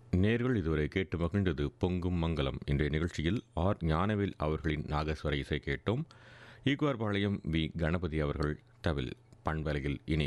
நேர்கள் இதுவரை கேட்டு மகிழ்ந்தது பொங்கும் மங்கலம். இன்றைய நிகழ்ச்சியில் ஆர் ஞானவேல் அவர்களின் நாகஸ்வர இசை கேட்டோம். ஈக்குவார்பாளையம் வி கணபதி அவர்கள் தவில். பண்பலையில் இனி